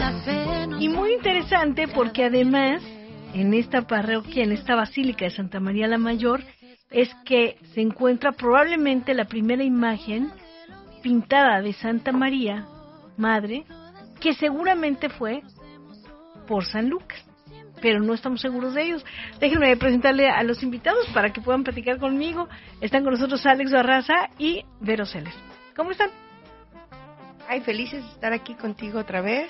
Y muy interesante porque además en esta parroquia, en esta basílica de Santa María la Mayor, es que se encuentra probablemente la primera imagen pintada de Santa María, Madre, que seguramente fue por San Lucas, pero no estamos seguros de ellos. Déjenme presentarle a los invitados para que puedan platicar conmigo. Están con nosotros Alex Barraza y Vero Celer. ¿Cómo están? Ay, felices de estar aquí contigo otra vez,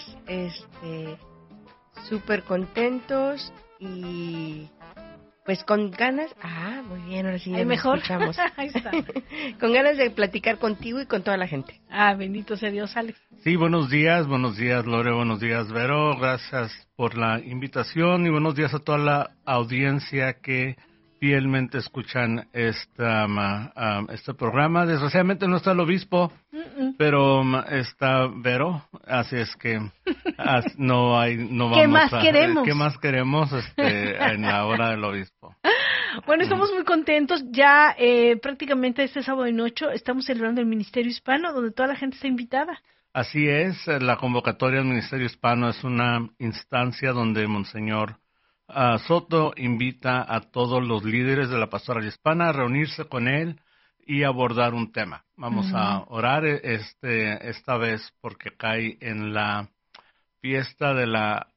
súper contentos y pues con ganas, muy bien, ahora sí ya nos mejor escuchamos. Ahí está. Con ganas de platicar contigo y con toda la gente. Bendito sea Dios, Alex. Sí, buenos días Lore, buenos días Vero, gracias por la invitación y buenos días a toda la audiencia que fielmente escuchan este programa. Desgraciadamente no está el obispo, pero está Vero, así es que no vamos ¿Qué más queremos? ¿Qué más queremos en la hora del obispo? Bueno, estamos muy contentos. Ya prácticamente este sábado y noche estamos celebrando el Ministerio Hispano, donde toda la gente está invitada. Así es, la convocatoria del Ministerio Hispano es una instancia donde Monseñor Soto invita a todos los líderes de la pastoral hispana a reunirse con él y abordar un tema. Vamos a orar esta vez porque cae en la fiesta de la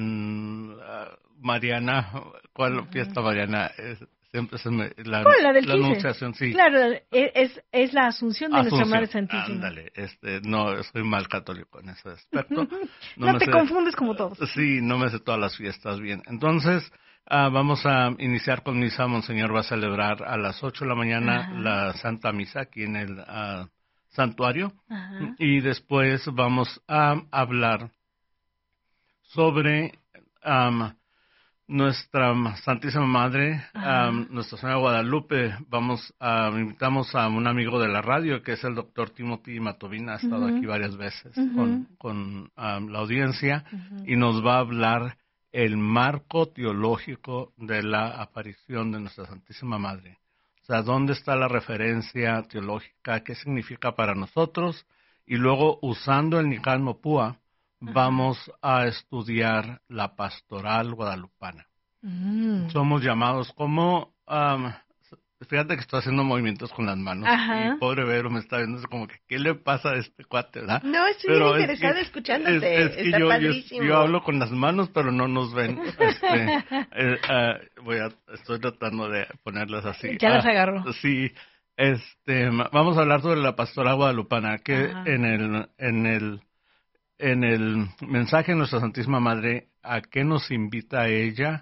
Mariana. ¿Cuál fiesta Mariana? Siempre se me... La del 15. Anunciación, sí. Claro, es la Asunción de Nuestra Madre Santísima. Ándale, no, soy mal católico en ese aspecto. No te confundes como todos. Sí, no me sé todas las fiestas bien. Entonces, vamos a iniciar con misa. Monseñor va a celebrar a las 8 de la mañana la Santa Misa aquí en el santuario. Y después vamos a hablar sobre... nuestra Santísima Madre, Nuestra Señora Guadalupe. Invitamos a un amigo de la radio que es el doctor Timothy Matovina, ha estado aquí varias veces con la audiencia y nos va a hablar el marco teológico de la aparición de Nuestra Santísima Madre. O sea, ¿dónde está la referencia teológica? ¿Qué significa para nosotros? Y luego, usando el Nican Mopúa, vamos a estudiar la pastoral guadalupana. Somos llamados como... fíjate que estoy haciendo movimientos con las manos. Y pobre Vero me está viendo como que, ¿qué le pasa a este cuate, verdad? No, estoy bien interesada escuchándote. Es que está padrísimo. yo hablo con las manos, pero no nos ven. Estoy tratando de ponerlas así. Ya las agarro. Sí. Vamos a hablar sobre la pastoral guadalupana, que en el mensaje de Nuestra Santísima Madre, ¿a qué nos invita ella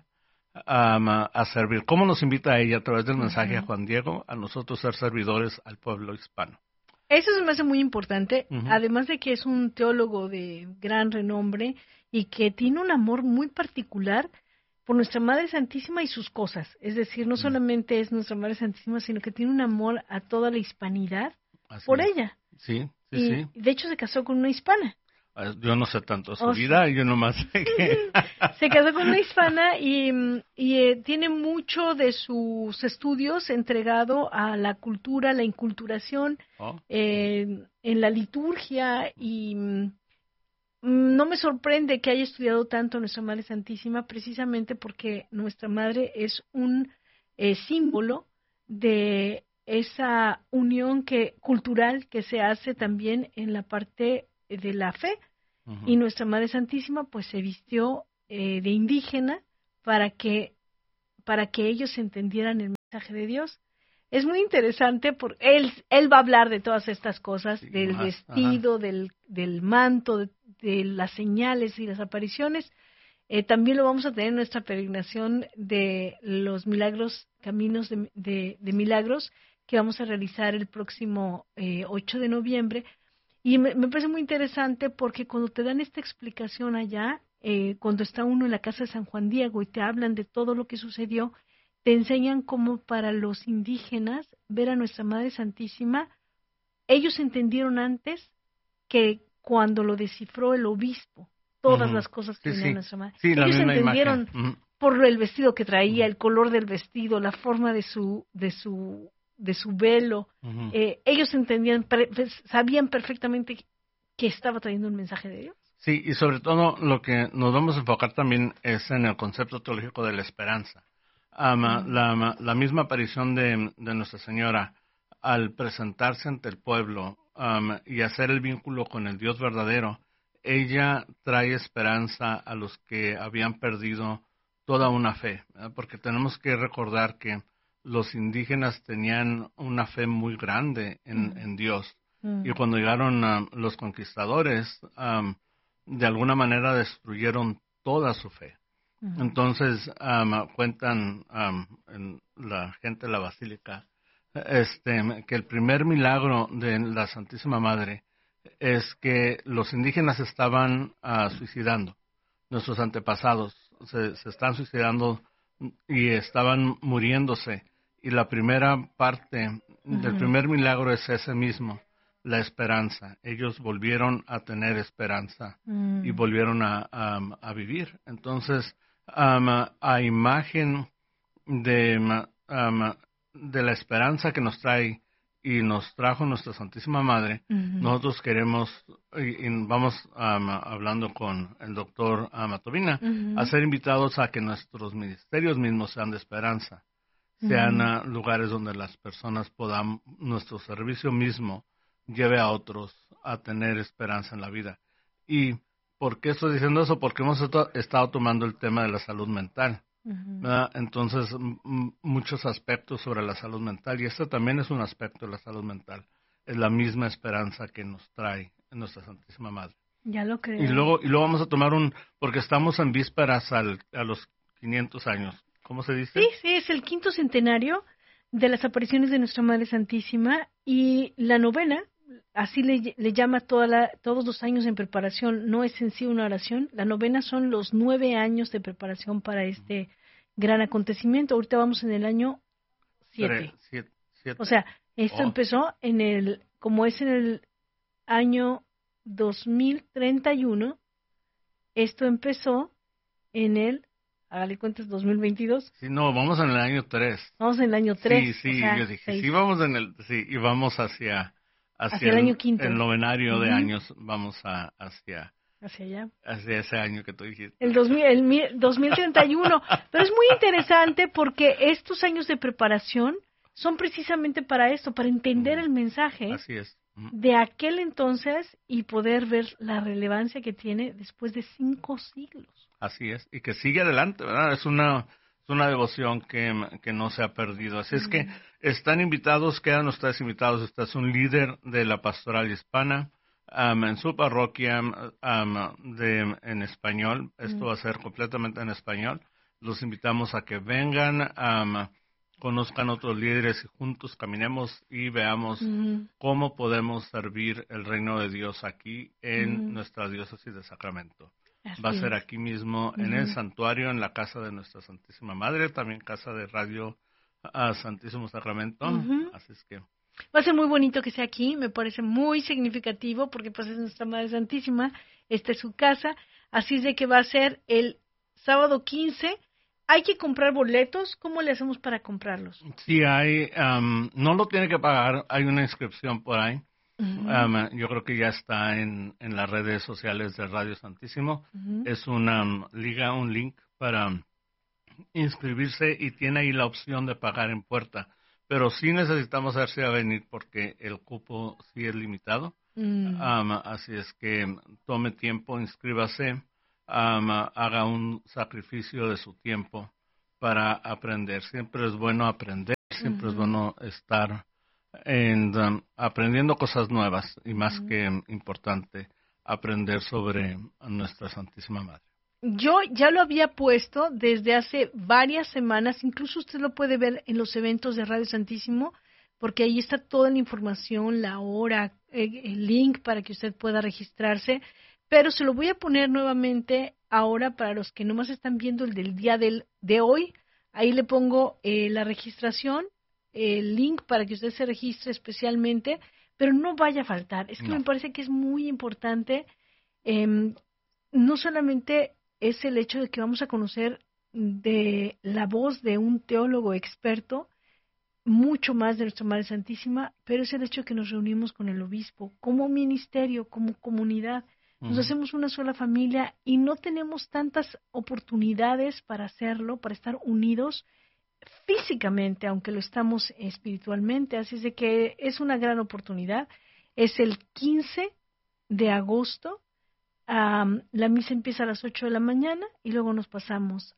a servir? ¿Cómo nos invita ella a través del mensaje a Juan Diego, a nosotros ser servidores al pueblo hispano? Eso se me hace muy importante, además de que es un teólogo de gran renombre y que tiene un amor muy particular por Nuestra Madre Santísima y sus cosas. Es decir, no solamente es Nuestra Madre Santísima, sino que tiene un amor a toda la hispanidad por ella. Sí. De hecho, se casó con una hispana. Yo no sé tanto de su vida, yo nomás sé que... Se casó con una hispana y tiene mucho de sus estudios entregado a la cultura, la inculturación, en la liturgia, y no me sorprende que haya estudiado tanto Nuestra Madre Santísima, precisamente porque Nuestra Madre es un símbolo de esa unión cultural que se hace también en la parte de la fe, y Nuestra Madre Santísima pues se vistió de indígena para que ellos entendieran el mensaje de Dios. Es muy interesante porque él va a hablar de todas estas cosas, del vestido, del manto, de las señales y las apariciones. También lo vamos a tener en nuestra peregrinación de los milagros, caminos de milagros, que vamos a realizar el próximo 8 de noviembre. Y me parece muy interesante porque cuando te dan esta explicación allá, cuando está uno en la casa de San Juan Diego y te hablan de todo lo que sucedió, te enseñan cómo para los indígenas ver a Nuestra Madre Santísima, ellos entendieron antes que cuando lo descifró el obispo, todas las cosas que tenía Nuestra Madre. Sí, ellos entendieron por el vestido que traía, el color del vestido, la forma de su velo. Ellos entendían, sabían perfectamente que estaba trayendo un mensaje de Dios. Sí, y sobre todo lo que nos vamos a enfocar también es en el concepto teológico de la esperanza. La misma aparición de Nuestra Señora al presentarse ante el pueblo y hacer el vínculo con el Dios verdadero, ella trae esperanza a los que habían perdido toda una fe, porque tenemos que recordar que los indígenas tenían una fe muy grande en Dios, y cuando llegaron los conquistadores, de alguna manera destruyeron toda su fe. Entonces, cuentan en la gente de la Basílica que el primer milagro de la Santísima Madre es que los indígenas estaban suicidando. Nuestros antepasados se están suicidando y estaban muriéndose. Y la primera parte del primer milagro es ese mismo, la esperanza. Ellos volvieron a tener esperanza y volvieron a vivir. Entonces, a imagen de la esperanza que nos trae y nos trajo nuestra Santísima Madre, nosotros queremos, y vamos hablando con el doctor Matovina, a ser invitados a que nuestros ministerios mismos sean de esperanza, sean lugares donde las personas puedan, nuestro servicio mismo lleve a otros a tener esperanza en la vida. ¿Y por qué estoy diciendo eso? Porque hemos estado tomando el tema de la salud mental. Entonces, muchos aspectos sobre la salud mental, y este también es un aspecto de la salud mental, es la misma esperanza que nos trae nuestra Santísima Madre. Ya lo creo. Y luego vamos a tomar porque estamos en vísperas a los 500 años. ¿Cómo se dice? Sí, es el 5º centenario de las apariciones de Nuestra Madre Santísima, y la novena, así le llama todos los años en preparación, no es en sí una oración. La novena son los 9 años de preparación para este gran acontecimiento. Ahorita vamos en el año 7. O sea, esto empezó como es en el año 2031, esto empezó en el, hágale cuentas, 2022. Sí, no, vamos en el año 3. Vamos en el año 3. Sí, o sea, yo dije, 6. Sí, vamos y vamos hacia el año 5. El novenario de años, vamos hacia allá. Hacia ese año que tú dijiste. El 2031. Pero es muy interesante porque estos años de preparación son precisamente para esto, para entender el mensaje. Así es. De aquel entonces y poder ver la relevancia que tiene después de 5 siglos. Así es, y que sigue adelante, ¿verdad? Es una devoción que no se ha perdido. Así es que están invitados, quedan ustedes invitados. Usted es un líder de la pastoral hispana en su parroquia en español. Esto va a ser completamente en español. Los invitamos a que vengan, conozcan otros líderes y juntos caminemos y veamos cómo podemos servir el reino de Dios aquí en nuestra diócesis de Sacramento. Va a ser aquí mismo en el santuario, en la casa de nuestra Santísima Madre, también casa de Radio Santísimo Sacramento. Así es que va a ser muy bonito que sea aquí, me parece muy significativo porque pues es nuestra Madre Santísima, esta es su casa, así es de que va a ser el sábado 15. ¿Hay que comprar boletos? ¿Cómo le hacemos para comprarlos? Sí, no lo tiene que pagar, hay una inscripción por ahí. Yo creo que ya está en las redes sociales de Radio Santísimo. Es una liga, un link para inscribirse y tiene ahí la opción de pagar en puerta. Pero sí necesitamos saber a venir porque el cupo sí es limitado. Así es que tome tiempo, inscríbase, haga un sacrificio de su tiempo para aprender. Siempre es bueno aprender, siempre es bueno estar aprendiendo cosas nuevas y más que importante, aprender sobre nuestra Santísima Madre. Yo ya lo había puesto desde hace varias semanas, incluso usted lo puede ver en los eventos de Radio Santísimo, porque ahí está toda la información, la hora, el link para que usted pueda registrarse, pero se lo voy a poner nuevamente ahora para los que nomás están viendo el del día de hoy. Ahí le pongo la registración, el link para que usted se registre especialmente, pero no vaya a faltar. Es que me parece que es muy importante, no solamente es el hecho de que vamos a conocer de la voz de un teólogo experto, mucho más de nuestra Madre Santísima, pero es el hecho de que nos reunimos con el obispo, como ministerio, como comunidad, Nos hacemos una sola familia y no tenemos tantas oportunidades para hacerlo, para estar unidos físicamente, aunque lo estamos espiritualmente. Así es de que es una gran oportunidad. Es el 15 de agosto. La misa empieza a las 8 de la mañana y luego nos pasamos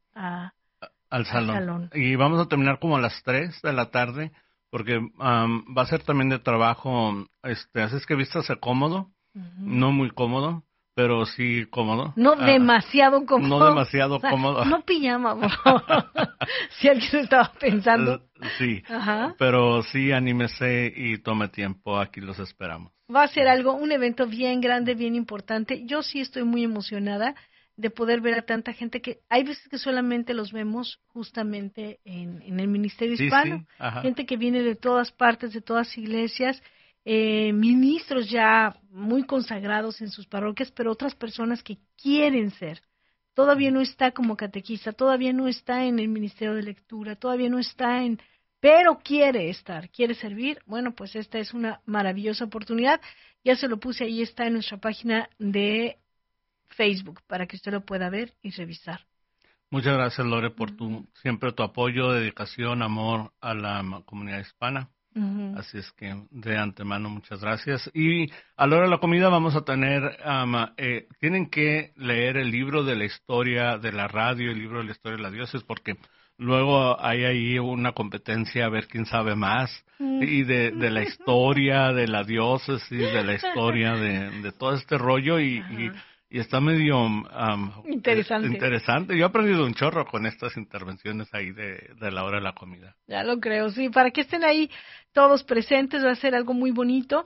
al salón. Y vamos a terminar como a las 3 de la tarde, porque va a ser también de trabajo. Así es que vístase cómodo, no muy cómodo, pero sí cómodo. No demasiado cómodo. No demasiado cómodo. No pijama, por favor. Si alguien estaba pensando. Sí, pero sí anímese y tome tiempo, aquí los esperamos. Va a ser un evento bien grande, bien importante. Yo sí estoy muy emocionada de poder ver a tanta gente que hay veces que solamente los vemos justamente en el Ministerio Hispano. Sí, gente que viene de todas partes, de todas iglesias, ministros ya muy consagrados en sus parroquias, pero otras personas que quieren ser. Todavía no está como catequista, todavía no está en el Ministerio de Lectura, todavía no está pero quiere estar, quiere servir. Bueno, pues esta es una maravillosa oportunidad. Ya se lo puse, ahí está en nuestra página de Facebook para que usted lo pueda ver y revisar. Muchas gracias, Lore, por siempre tu apoyo, dedicación, amor a la comunidad hispana. Así es que de antemano muchas gracias. Y a la hora de la comida vamos a tener, tienen que leer el libro de la historia de la radio, el libro de la historia de la diócesis, porque luego hay ahí una competencia a ver quién sabe más, y de la historia de la diócesis, de la historia de todo este rollo, y está medio interesante. Yo he aprendido un chorro con estas intervenciones ahí de la hora de la comida. Ya lo creo, sí. Para que estén ahí todos presentes, va a ser algo muy bonito.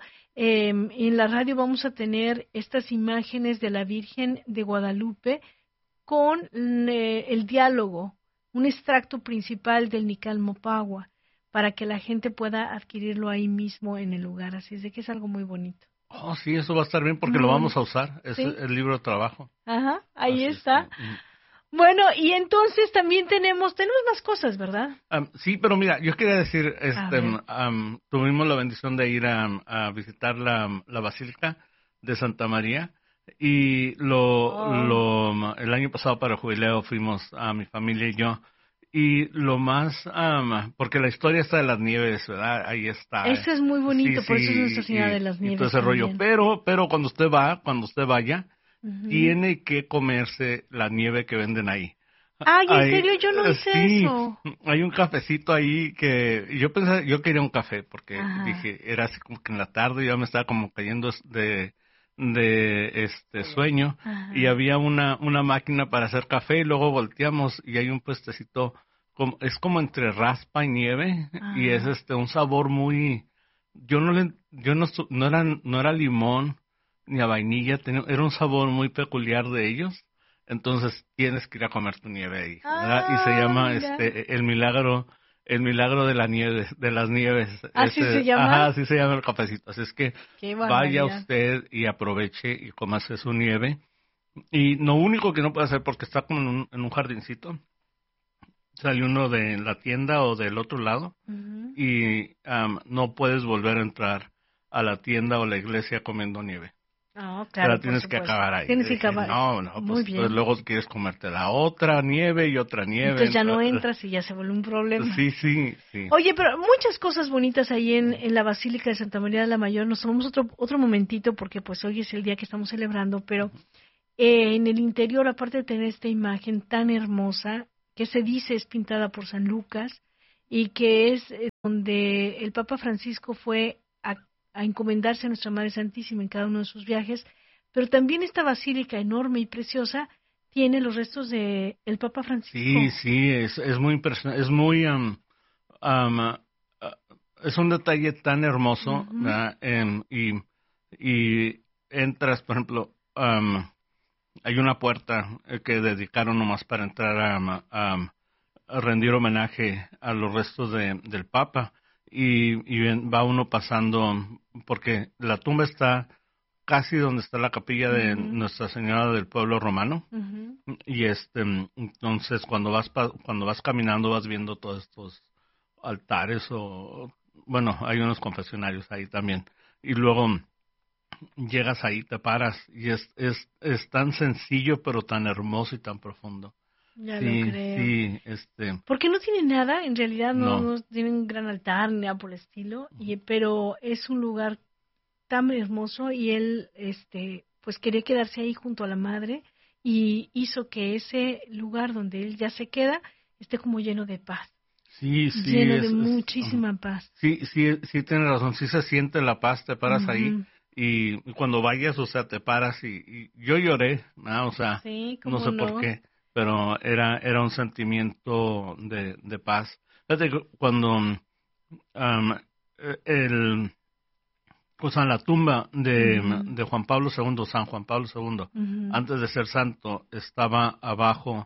En la radio vamos a tener estas imágenes de la Virgen de Guadalupe con el diálogo, un extracto principal del Nical Mopagua, para que la gente pueda adquirirlo ahí mismo en el lugar. Así es de que es algo muy bonito. Oh, sí, eso va a estar bien porque lo vamos a usar. Es el libro de trabajo. Ahí está. Bueno, y entonces también tenemos más cosas, ¿verdad? Sí, pero mira, yo quería decir, tuvimos la bendición de ir a visitar la Basílica de Santa María y el año pasado para el jubileo fuimos a mi familia y yo. Y lo más, porque la historia está de las nieves, ¿verdad? Ahí está. Eso es muy bonito, por eso es Nuestra Señora de las Nieves. Y todo ese rollo. Pero cuando usted vaya, tiene que comerse la nieve que venden ahí. Ay, ¿en serio? Yo no hice eso. Hay un cafecito ahí que yo quería un café, porque dije, era así como que en la tarde ya me estaba como cayendo de sueño, y había una máquina para hacer café, y luego volteamos y hay un puestecito es como entre raspa y nieve, y es un sabor muy, no era limón ni a vainilla, era un sabor muy peculiar de ellos. Entonces tienes que ir a comer tu nieve ahí, ¿verdad? Y se llama el milagro de la nieve, de las nieves. ¿Así se llama? Así se llama el cafecito. Así es que vaya usted y aproveche y cómase su nieve. Y lo único que no puede hacer, porque está como en un jardincito, sale uno de la tienda o del otro lado, y no puedes volver a entrar a la tienda o la iglesia comiendo nieve. Claro, pero tienes que acabar ahí. Tienes que acabar. Pues luego quieres comerte la otra nieve y otra nieve. Entonces ya no entras y ya se vuelve un problema. Sí. Oye, pero muchas cosas bonitas ahí en la Basílica de Santa María de la Mayor. Nos tomamos otro momentito porque pues hoy es el día que estamos celebrando, pero en el interior, aparte de tener esta imagen tan hermosa, que se dice es pintada por San Lucas, y que es donde el Papa Francisco fue a encomendarse a Nuestra Madre Santísima en cada uno de sus viajes, pero también esta basílica enorme y preciosa tiene los restos de el Papa Francisco. Sí, es muy impresionante, es muy es un detalle tan hermoso, ¿verdad? Y entras, por ejemplo, hay una puerta que dedicaron nomás para entrar a rendir homenaje a los restos del Papa. Y va uno pasando, porque la tumba está casi donde está la capilla de Nuestra Señora del Pueblo Romano, y entonces cuando vas caminando vas viendo todos estos altares, hay unos confesionarios ahí también, y luego llegas ahí, te paras y es tan sencillo pero tan hermoso y tan profundo. Ya Sí, lo creo. sí, Porque no tiene nada, en realidad No. no tiene un gran altar ni nada por el estilo, pero es un lugar tan hermoso y él pues quería quedarse ahí junto a la madre y hizo que ese lugar donde él ya se queda esté como lleno de paz, sí, lleno de muchísima paz. Sí, tienes razón, sí se siente la paz, te paras ahí Ujú. y cuando vayas, o sea, te paras y yo lloré, ¿no? O sea, Sí, no cómo sé por no. qué, pero era un sentimiento de paz. Fíjate que cuando el, o sea, la tumba de Juan Pablo II, San Juan Pablo II, Ujú. antes de ser santo, estaba abajo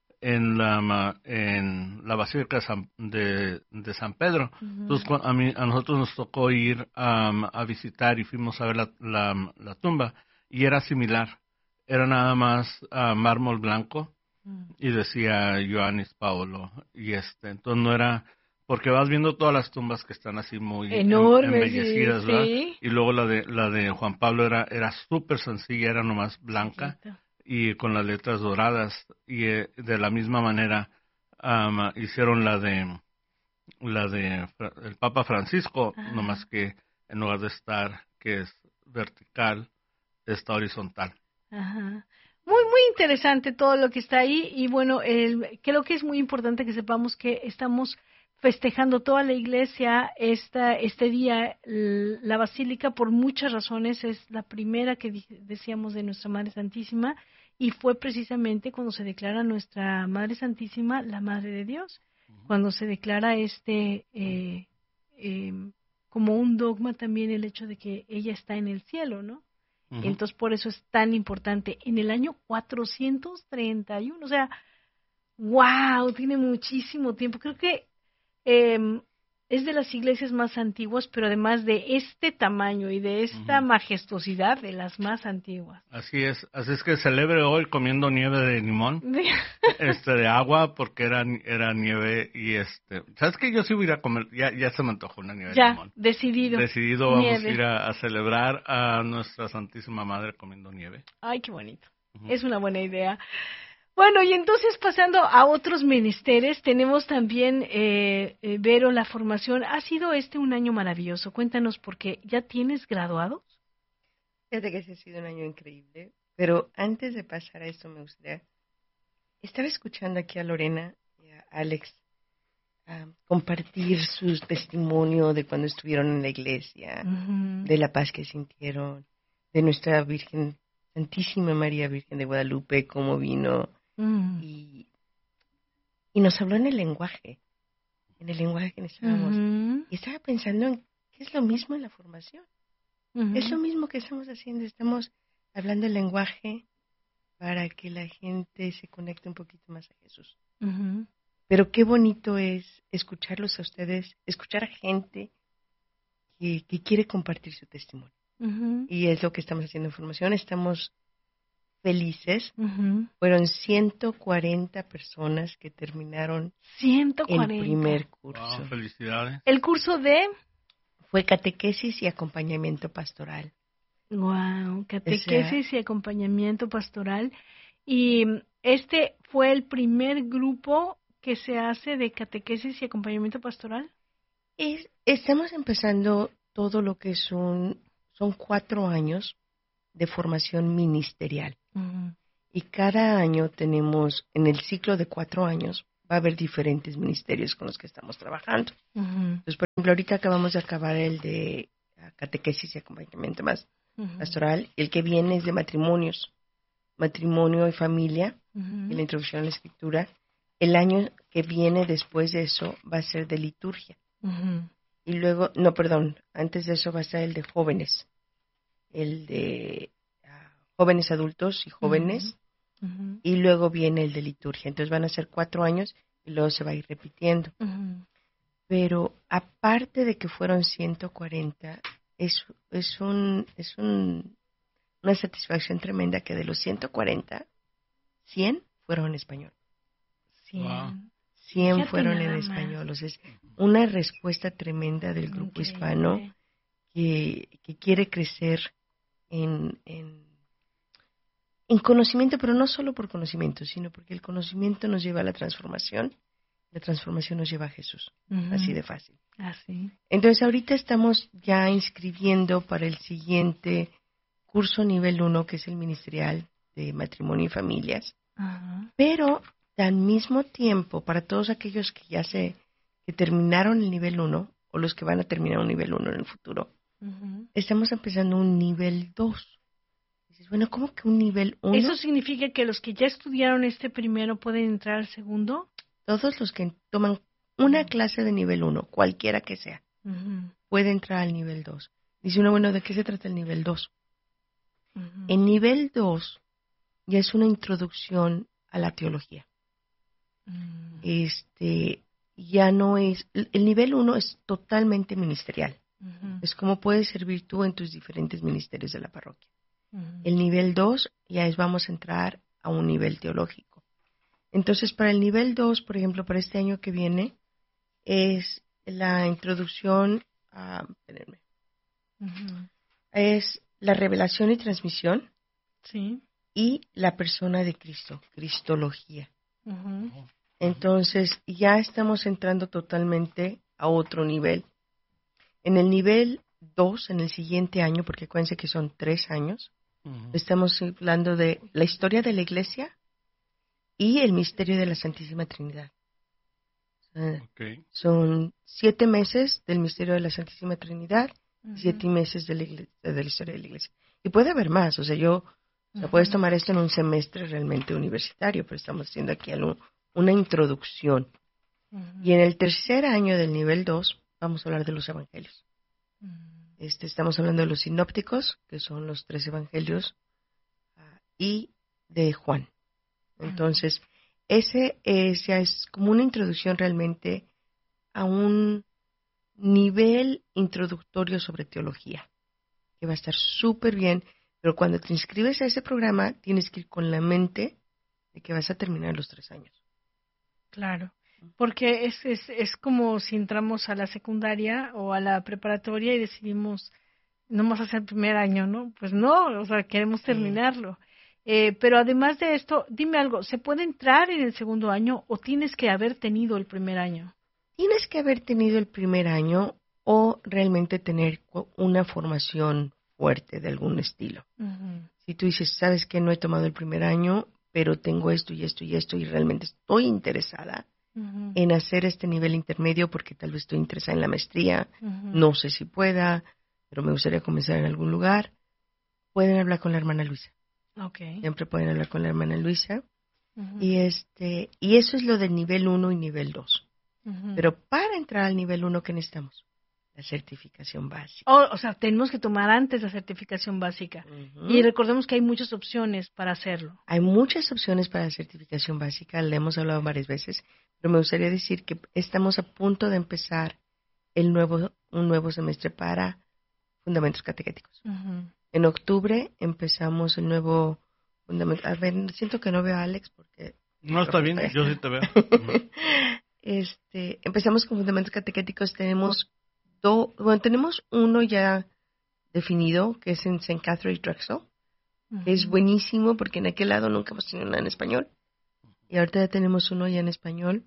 en la Basílica de San Pedro. Ujú. Entonces, a nosotros nos tocó ir a visitar y fuimos a ver la tumba y era similar. Era nada más mármol blanco y decía Ioannis Paolo. Y entonces no era, porque vas viendo todas las tumbas que están así muy Enorme, embellecidas, sí, ¿verdad? sí. Y luego la de Juan Pablo era súper sencilla, era nomás blanca Chiquito. y con las letras doradas y de la misma manera hicieron el Papa Francisco, nomás Ajá, que en lugar de estar que es vertical, está horizontal. ajá. Muy interesante todo lo que está ahí y bueno, creo que es muy importante que sepamos que estamos festejando toda la iglesia este día, la basílica por muchas razones, es la primera que decíamos de nuestra Madre Santísima y fue precisamente cuando se declara nuestra Madre Santísima la Madre de Dios, cuando se declara como un dogma también el hecho de que ella está en el cielo, ¿no? Ujú. Entonces, por eso es tan importante. En el año 431, o sea, wow, tiene muchísimo tiempo. Creo que eh, es de las iglesias más antiguas, pero además de este tamaño y de esta Ujú. majestuosidad, de las más antiguas. Así es que celebre hoy comiendo nieve de limón, de agua, porque era nieve y ¿sabes qué? Yo sí voy a ir a comer, ya se me antojó una nieve de Ya, limón. decidido. Decidido vamos a ir Nieve. a celebrar a nuestra Santísima Madre comiendo nieve. Ay, qué bonito. Ujú. Es una buena idea. Bueno, y entonces pasando a otros menesteres, tenemos también, Vero, la formación. Ha sido un año maravilloso. Cuéntanos, porque ¿ya tienes graduados? Fíjate que ese ha sido un año increíble. Pero antes de pasar a esto, me gustaría. Estaba escuchando aquí a Lorena y a Alex compartir su testimonio de cuando estuvieron en la iglesia, Ujú. de la paz que sintieron, de nuestra Virgen, Santísima María Virgen de Guadalupe, cómo vino Mm. y, y nos habló en el lenguaje que necesitábamos. Ujú. Y estaba pensando en que es lo mismo en la formación. Es lo Ujú. mismo que estamos haciendo, estamos hablando el lenguaje para que la gente se conecte un poquito más a Jesús. Ujú. Pero qué bonito es escucharlos a ustedes, escuchar a gente que quiere compartir su testimonio. Ujú. Y es lo que estamos haciendo en formación. Estamos felices. Ujú. Fueron 140 personas que terminaron el 140. primer Wow, curso. felicidades. El curso de, Fue catequesis y acompañamiento pastoral. wow, O sea, catequesis y acompañamiento pastoral. Y este fue el primer grupo que se hace de catequesis y acompañamiento pastoral. estamos empezando todo lo que son 4 años de formación ministerial. Ujú. Y cada año tenemos, en el ciclo de 4 años, va a haber diferentes ministerios con los que estamos trabajando. Ujú. Entonces, por ejemplo, ahorita acabamos de acabar el de catequesis y acompañamiento más Ujú. pastoral. El que viene es de matrimonios, matrimonio y familia, y Ujú. la introducción a la escritura. El año que viene después de eso va a ser de liturgia. Ujú. Y luego, no, perdón, antes de eso va a ser el de jóvenes, el de jóvenes adultos y jóvenes, Ujú. y luego viene el de liturgia. Entonces van a ser 4 años y luego se va a ir repitiendo. Ujú. Pero aparte de que fueron 140, una satisfacción tremenda que de los 140, 100 fueron en español. 100. 100 Fíjate fueron en nada español. más. O sea, es una respuesta tremenda del grupo hispano Increíble. que quiere crecer en conocimiento, pero no solo por conocimiento, sino porque el conocimiento nos lleva a la transformación nos lleva a Jesús, así de fácil. Así. Entonces ahorita estamos ya inscribiendo para el siguiente curso nivel 1, que es el ministerial de matrimonio y familias, pero al mismo tiempo, para todos aquellos que terminaron el nivel 1, o los que van a terminar un nivel 1 en el futuro, estamos empezando un nivel 2. Dices, bueno, ¿cómo que un nivel 1? ¿Eso significa que los que ya estudiaron este primero pueden entrar al segundo? Todos los que toman una clase de nivel 1, cualquiera que sea, puede entrar al nivel 2. Dice uno, bueno, ¿de qué se trata el nivel 2? El nivel 2 ya es una introducción a la teología. Ya no es, el nivel 1 es totalmente ministerial. Es como puedes servir tú en tus diferentes ministerios de la parroquia. El nivel 2 ya es, vamos a entrar a un nivel teológico. Entonces, para el nivel 2, por ejemplo, para este año que viene, es la introducción a... Es la revelación y transmisión. Sí. Y la persona de Cristo, Cristología. Entonces, ya estamos entrando totalmente a otro nivel. En el nivel 2, en el siguiente año, porque acuérdense que son 3 años, estamos hablando de la historia de la Iglesia y el misterio de la Santísima Trinidad. Son 7 meses del misterio de la Santísima Trinidad y 7 meses de la historia de la Iglesia. Y puede haber más, puedes tomar esto en un semestre realmente universitario, pero estamos haciendo aquí una introducción. Y en el tercer año del nivel 2 vamos a hablar de los evangelios. Estamos hablando de los sinópticos, que son los 3 evangelios, y de Juan. Entonces, ese ya es como una introducción realmente a un nivel introductorio sobre teología, que va a estar súper bien, pero cuando te inscribes a ese programa tienes que ir con la mente de que vas a terminar los 3 años. Claro, porque es como si entramos a la secundaria o a la preparatoria y decidimos nomás hacer el primer año, ¿no? Pues no, queremos terminarlo. Pero además de esto, dime algo, ¿se puede entrar en el segundo año o tienes que haber tenido el primer año? Tienes que haber tenido el primer año o realmente tener una formación fuerte de algún estilo. Si tú dices, sabes que no he tomado el primer año, pero tengo esto y esto y esto y realmente estoy interesada en hacer este nivel intermedio porque tal vez estoy interesada en la maestría, no sé si pueda, pero me gustaría comenzar en algún lugar, pueden hablar con la hermana Luisa. Okay. Siempre pueden hablar con la hermana Luisa. Y eso es lo del nivel 1 y nivel 2. Pero para entrar al nivel 1, ¿qué necesitamos? La certificación básica. Tenemos que tomar antes la certificación básica. Y recordemos que hay muchas opciones para hacerlo. Hay muchas opciones para la certificación básica, le hemos hablado varias veces, pero me gustaría decir que estamos a punto de empezar un nuevo semestre para fundamentos catequéticos. En octubre empezamos el nuevo fundamento. A ver, siento que no veo a Alex porque... No, está bien, yo sí te veo. Empezamos con fundamentos catequéticos, tenemos uno ya definido, que es en St. Catherine Drexel, que es buenísimo porque en aquel lado nunca hemos tenido nada en español, y ahorita ya tenemos uno ya en español.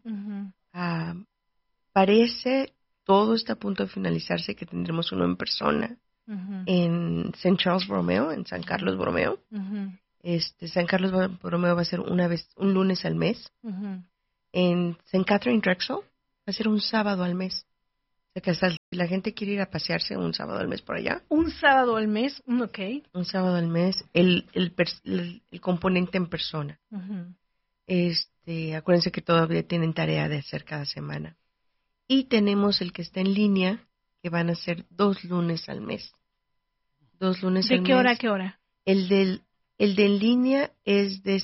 Parece, todo está a punto de finalizarse, que tendremos uno en persona, en St. Charles Borromeo, en San Carlos Borromeo. San Carlos Borromeo va a ser un lunes al mes. En St. Catherine Drexel va a ser un sábado al mes. O sea que hasta si la gente quiere ir a pasearse un sábado al mes por allá. Un sábado al mes, ok. Un sábado al mes, el componente en persona. Acuérdense que todavía tienen tarea de hacer cada semana. Y tenemos el que está en línea, que van a ser 2 lunes al mes. 2 lunes al mes. ¿De qué hora a qué hora? El de en línea es de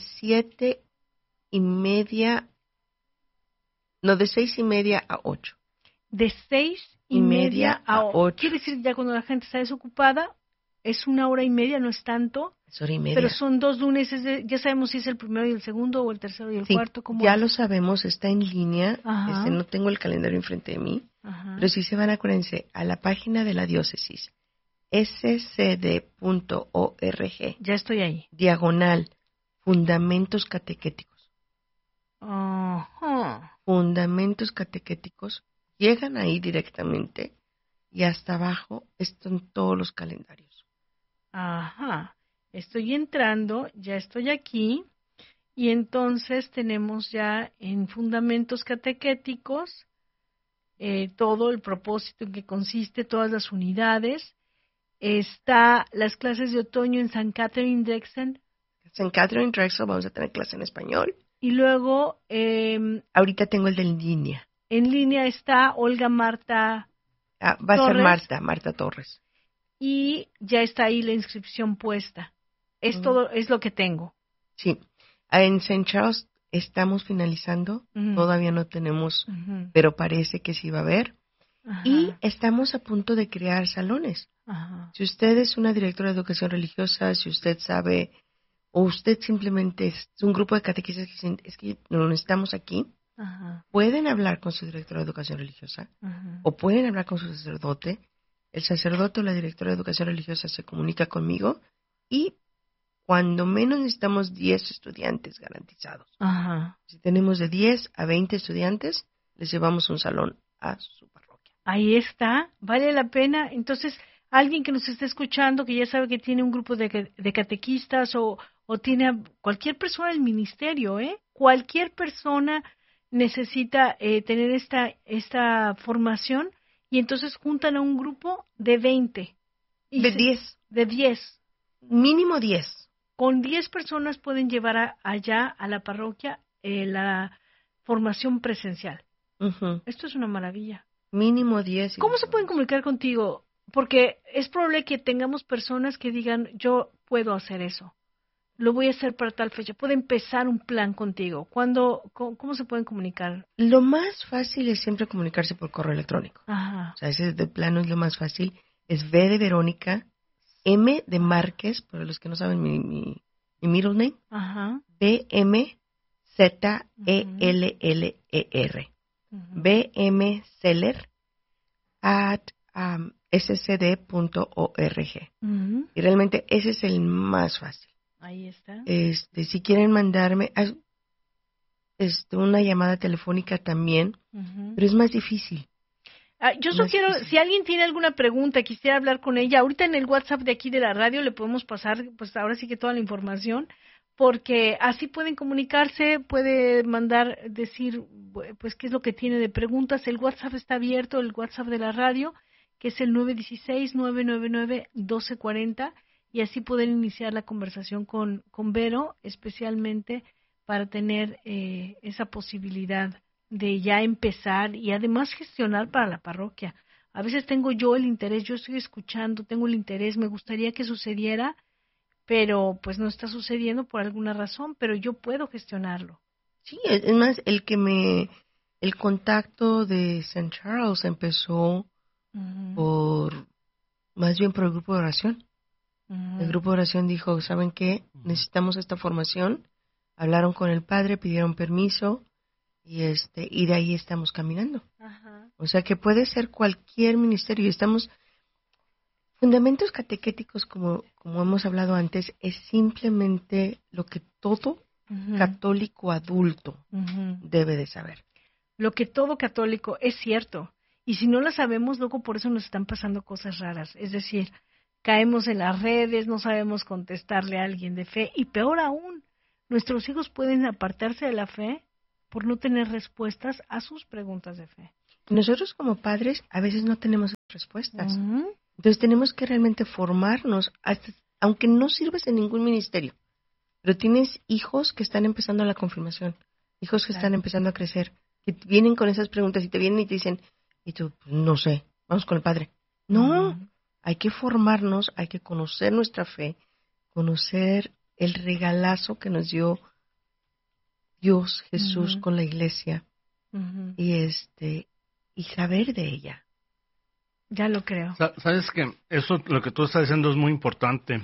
7:30, no, de 6:30 a 8. De 6:30 a 8. Quiere decir, ya cuando la gente está desocupada, es 1 hora y media, no es tanto. Es 1 hora y media. Pero son 2 lunes, ya sabemos si es el primero y el segundo, o el tercero y el cuarto. ¿Cómo ya es? lo sabemos, está en línea. No tengo el calendario enfrente de mí. Pero sí se van, acuérdense, a la página de la diócesis, scd.org. Ya estoy ahí. Diagonal, fundamentos catequéticos. Fundamentos catequéticos. Llegan ahí directamente y hasta abajo están todos los calendarios. Ajá. Estoy entrando, ya estoy aquí. Y entonces tenemos ya en fundamentos catequéticos todo el propósito en que consiste, todas las unidades. Está las clases de otoño en St. Catherine Drexel. St. Catherine Drexel vamos a tener clase en español. Y luego... ahorita tengo el de en línea. En línea está Olga Marta va Torres, a ser Marta Torres. Y ya está ahí la inscripción puesta. Es todo, es lo que tengo. Sí. En St. Charles estamos finalizando, todavía no tenemos, pero parece que sí va a haber. Y estamos a punto de crear salones. Si usted es una directora de educación religiosa, si usted sabe, o usted simplemente es un grupo de catequistas que dicen, es que lo necesitamos aquí, pueden hablar con su directora de educación religiosa, o pueden hablar con su sacerdote. El sacerdote o la directora de educación religiosa se comunica conmigo y cuando menos necesitamos 10 estudiantes garantizados. Si tenemos de 10 a 20 estudiantes, les llevamos un salón a su parroquia. Ahí está, vale la pena. Entonces, alguien que nos esté escuchando, que ya sabe que tiene un grupo de catequistas o tiene a cualquier persona del ministerio, cualquier persona necesita tener esta formación y entonces juntan a un grupo de 20. De 10. De 10. Mínimo 10. Con 10 personas pueden llevar allá a la parroquia la formación presencial. Esto es una maravilla. Mínimo 10. ¿Cómo se pueden comunicar contigo? Porque es probable que tengamos personas que digan, yo puedo hacer eso. Lo voy a hacer para tal fecha. Puede empezar un plan contigo. ¿Cómo se pueden comunicar? Lo más fácil es siempre comunicarse por correo electrónico. O sea, ese de plano es lo más fácil. Es V de Verónica, M de Márquez, para los que no saben mi middle name, BMZELLER, BMZeller @scd.org. Y realmente ese es el más fácil. Ahí está. Si quieren mandarme una llamada telefónica también, pero es más difícil. Yo sugiero, si alguien tiene alguna pregunta, quisiera hablar con ella, ahorita en el WhatsApp de aquí de la radio le podemos pasar, pues ahora sí que toda la información, porque así pueden comunicarse, puede mandar, decir, pues qué es lo que tiene de preguntas. El WhatsApp está abierto, el WhatsApp de la radio, que es el 916-999-1240, y así pueden iniciar la conversación con Vero, especialmente para tener esa posibilidad de ya empezar y además gestionar para la parroquia. A veces tengo yo el interés, yo estoy escuchando, tengo el interés, me gustaría que sucediera, pero pues no está sucediendo por alguna razón, pero yo puedo gestionarlo. Sí, es más, el contacto de St. Charles empezó más bien por el grupo de oración. El grupo de oración dijo, ¿saben qué? Necesitamos esta formación. Hablaron con el padre, pidieron permiso, y de ahí estamos caminando. O sea que puede ser cualquier ministerio. Estamos fundamentos catequéticos, como hemos hablado antes, es simplemente lo que todo católico adulto debe de saber. Lo que todo católico es cierto. Y si no lo sabemos, luego por eso nos están pasando cosas raras. Es decir, caemos en las redes, no sabemos contestarle a alguien de fe, y peor aún, nuestros hijos pueden apartarse de la fe por no tener respuestas a sus preguntas de fe. Nosotros como padres a veces no tenemos respuestas. Entonces tenemos que realmente formarnos, aunque no sirves en ningún ministerio, pero tienes hijos que están empezando la confirmación, hijos que están empezando a crecer, que vienen con esas preguntas y te vienen y te dicen, y tú, no sé, vamos con el padre. No, hay que formarnos, hay que conocer nuestra fe, conocer el regalazo que nos dio Dios, Jesús, con la iglesia, y saber de ella. Ya lo creo. Sabes que eso, lo que tú estás diciendo es muy importante.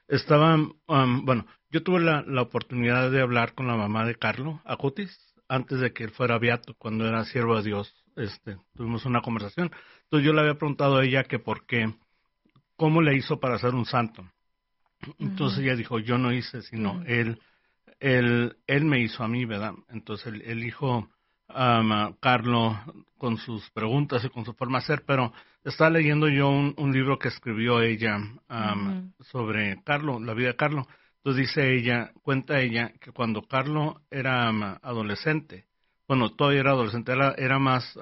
Yo tuve la oportunidad de hablar con la mamá de Carlo Acutis antes de que él fuera beato, cuando era siervo de Dios. Tuvimos una conversación. Entonces yo le había preguntado a ella que por qué ¿cómo le hizo para ser un santo? Entonces ella dijo, yo no hice, sino él me hizo a mí, ¿verdad? Entonces el hijo Carlo, con sus preguntas y con su forma de ser, pero estaba leyendo yo un libro que escribió ella sobre Carlo, la vida de Carlo. Entonces cuenta ella que cuando Carlo era adolescente, bueno, todavía era adolescente, era más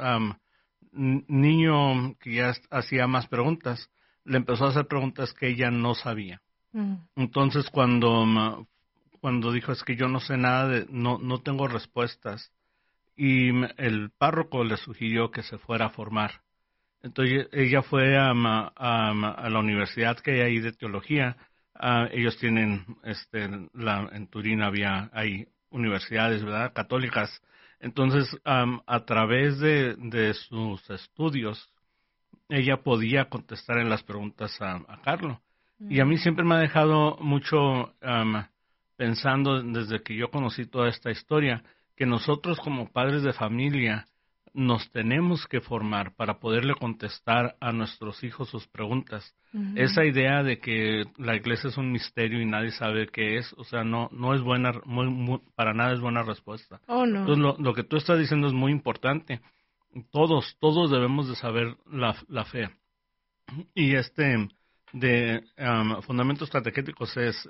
niño que ya hacía más preguntas, le empezó a hacer preguntas que ella no sabía. Entonces cuando dijo, es que yo no sé nada, no tengo respuestas, y el párroco le sugirió que se fuera a formar. Entonces ella fue a la universidad que hay ahí de teología. Ellos tienen, en Turín hay universidades, ¿verdad?, católicas. Entonces, a través de sus estudios, ella podía contestar en las preguntas a Carlo. Y a mí siempre me ha dejado mucho pensando, desde que yo conocí toda esta historia, que nosotros como padres de familia nos tenemos que formar para poderle contestar a nuestros hijos sus preguntas. Esa idea de que la iglesia es un misterio y nadie sabe qué es, o sea, no es buena, para nada es buena respuesta. Oh, no. Entonces, lo que tú estás diciendo es muy importante. Todos debemos de saber la fe. Y de fundamentos catequéticos es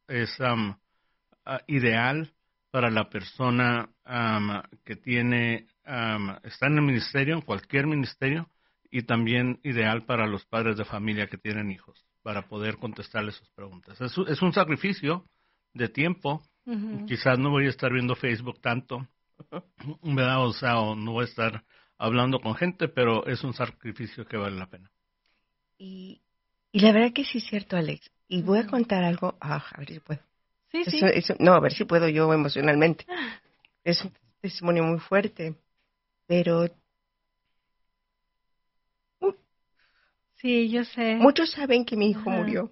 ideal para la persona que está en el ministerio, en cualquier ministerio, y también ideal para los padres de familia que tienen hijos, para poder contestarles sus preguntas. Es un sacrificio de tiempo. Quizás no voy a estar viendo Facebook tanto, ¿verdad? O no voy a estar hablando con gente, pero es un sacrificio que vale la pena. Y la verdad que sí es cierto, Alex. Y voy a contar algo. A ver si puedo. Sí. No, a ver si puedo yo emocionalmente. Es un testimonio muy fuerte, pero sí, yo sé. Muchos saben que mi hijo murió.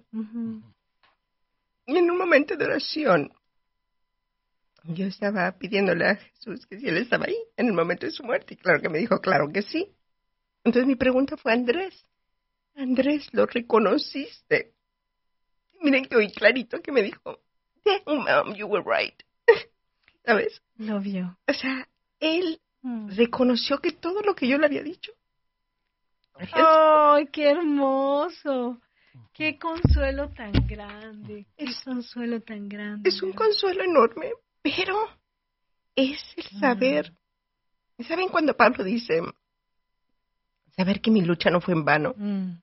Y en un momento de oración, yo estaba pidiéndole a Jesús que si él estaba ahí en el momento de su muerte. Y claro que me dijo, claro que sí. Entonces mi pregunta fue, Andrés, ¿lo reconociste? Y miren que oí clarito que me dijo, Mom, you were right. ¿Sabes? Lo vio. O sea, él reconoció que todo lo que yo le había dicho. ¡Ay, qué hermoso! ¡Qué consuelo tan grande! Es un consuelo enorme, pero es el saber. ¿Saben cuando Pablo dice, saber que mi lucha no fue en vano?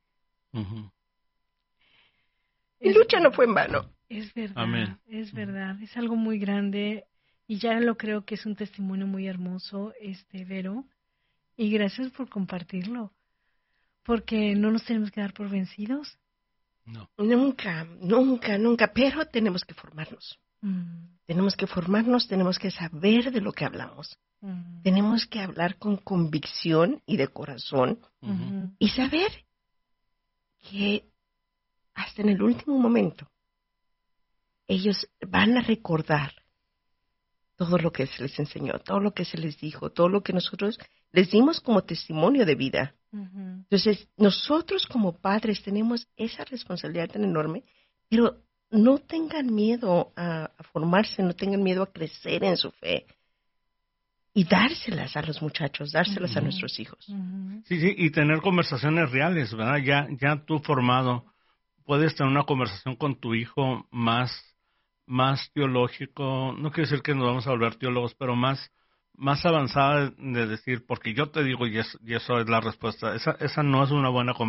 Mi lucha no fue en vano. Es verdad, Amén. Es verdad. Es algo muy grande y ya lo creo que es un testimonio muy hermoso, Vero. Y gracias por compartirlo. Porque no nos tenemos que dar por vencidos. No. Nunca. Pero tenemos que formarnos. Tenemos que formarnos, tenemos que saber de lo que hablamos. Tenemos que hablar con convicción y de corazón. Y saber que hasta en el último momento ellos van a recordar todo lo que se les enseñó, todo lo que se les dijo, todo lo que nosotros les dimos como testimonio de vida. Entonces, nosotros como padres tenemos esa responsabilidad tan enorme, pero no tengan miedo a formarse, no tengan miedo a crecer en su fe y dárselas a los muchachos, dárselas a nuestros hijos. Sí, y tener conversaciones reales, ¿verdad? Ya tú formado, puedes tener una conversación con tu hijo más teológico, no quiere decir que nos vamos a volver teólogos, pero más avanzada de decir, porque yo te digo y eso es la respuesta. Esa no es una buena conversación.